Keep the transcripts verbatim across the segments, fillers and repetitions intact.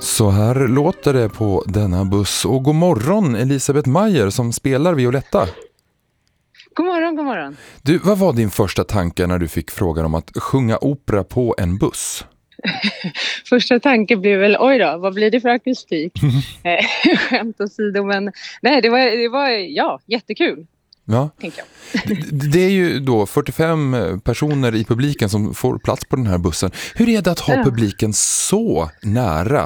Så här låter det på denna buss. Och god morgon Elisabeth Meyer som spelar Violetta. God morgon, god morgon. Du, vad var din första tanke när du fick frågan om att sjunga opera på en buss? Första tanken blev väl, oj då, vad blir det för akustik? eh, skämt åsido, men nej, det var, det var ja, jättekul. Ja. Tänker jag. det, det är ju då fyrtiofem personer i publiken som får plats på den här bussen. Hur är det att ha Ja. publiken så nära?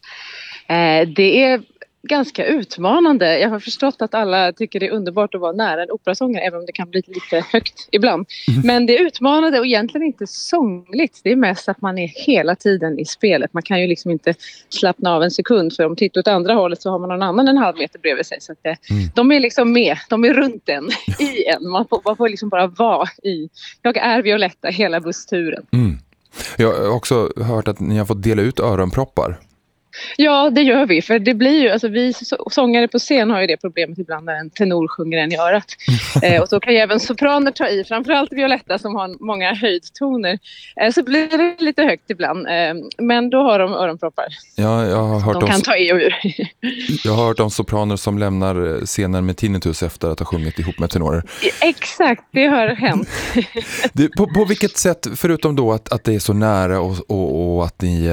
Eh, det är ganska utmanande. Jag har förstått att alla tycker det är underbart att vara nära en operasångare, även om det kan bli lite högt ibland. Mm. Men det är utmanande och egentligen inte sångligt. Det är mest att man är hela tiden i spelet. Man kan ju liksom inte slappna av en sekund, för om tittar åt andra hållet så har man någon annan en halv meter bredvid sig. Så att det, mm. de är liksom med, de är runt en, i en. Man får, man får liksom bara vara i. Jag är Violetta hela bussturen. Mm. Jag har också hört att ni har fått dela ut öronproppar. Ja, det gör vi. För det blir ju, alltså vi sångare på scen har ju det problemet ibland när en tenor sjunger en i örat. eh, och så kan ju även sopraner ta i, framförallt Violetta som har många höjdtoner. Eh, så blir det lite högt ibland. Eh, men då har de öronproppar. Ja, jag har hört de om, kan ta i och ur. Jag har hört om sopraner som lämnar scenen med tinnitus efter att ha sjungit ihop med tenorer. Exakt, det har hänt. det, på, på vilket sätt, förutom då att, att det är så nära och, och, och att ni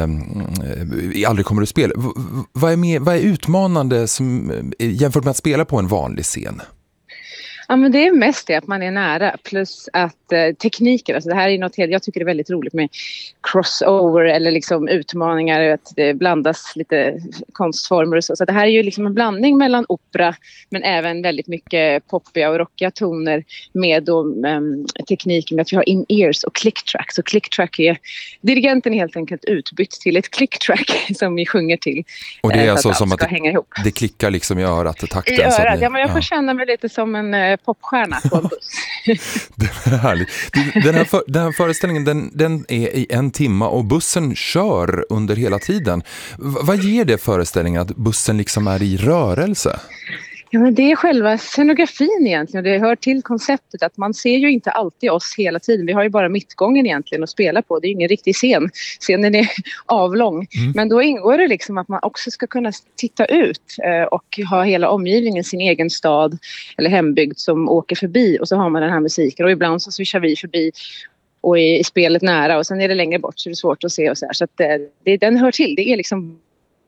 eh, aldrig kommer att spela, v, vad, är mer, vad är utmanande som, jämfört med att spela på en vanlig scen? Ja, men det är mest det att man är nära, plus att eh, tekniker, alltså det här är något helt, jag tycker det är väldigt roligt med crossover eller liksom utmaningar, att det blandas lite konstformer och så. Så det här är ju liksom en blandning mellan opera men även väldigt mycket poppiga och rockiga toner med då, um, tekniken med att vi har in-ears och click-track. Så click-track är, dirigenten är helt enkelt utbytt till ett click-track som vi sjunger till. Och det är eh, alltså att som att det, det klickar liksom i örat till takten? I örat, så att ni, ja men jag får ja. känna mig lite som en eh, popstjärna på en buss. Det är härligt. Den här, för, den här föreställningen den, den är i en timma och bussen kör under hela tiden. V- vad ger det föreställningen att bussen liksom är i rörelse? Ja, men det är själva scenografin egentligen. Det hör till konceptet att man ser ju inte alltid oss hela tiden. Vi har ju bara mittgången egentligen att spela på. Det är ju ingen riktig scen. Scenen är avlång. Mm. Men då ingår det liksom att man också ska kunna titta ut eh, och ha hela omgivningen, sin egen stad eller hembygd som åker förbi. Och så har man den här musiken och ibland så swishar vi förbi och är i spelet nära och sen är det längre bort så det är svårt att se och så här. Så att eh, det, den hör till. Det är liksom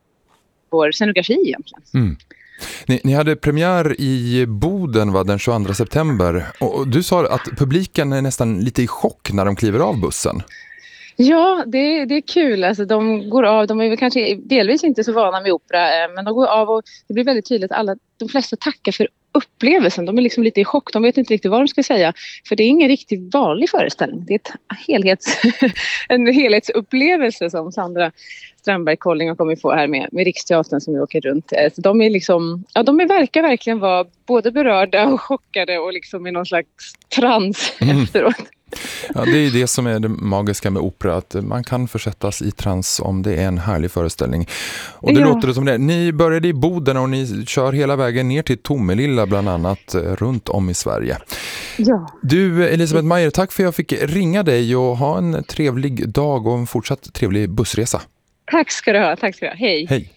vår scenografi egentligen. Mm. Ni, ni hade premiär i Boden va, den tjugoandra september och du sa att publiken är nästan lite i chock när de kliver av bussen. Ja, det, det är kul. Alltså, de går av, de är väl kanske delvis inte så vana med opera, men de går av och det blir väldigt tydligt att alla, de flesta tackar för upplevelsen. De är liksom lite i chock, de vet inte riktigt vad de ska säga. För det är ingen riktigt vanlig föreställning. Det är ett helhets, en helhetsupplevelse som Sandra Strandberg-Kolling har kommit få här med, med Riksteatern som vi åker runt. Så de är liksom, ja de är, verkar verkligen vara både berörda och chockade och liksom i någon slags trans mm. efteråt. Ja, det är ju det som är det magiska med opera, att man kan försättas i trans om det är en härlig föreställning. Och det ja. låter det som det. Ni började i Boden och ni kör hela vägen ner till Tomelilla bland annat runt om i Sverige. Ja. Du Elisabeth Meyer, tack för att jag fick ringa dig och ha en trevlig dag och en fortsatt trevlig bussresa. Tack ska du ha, tack ska du ha. Hej. Hej.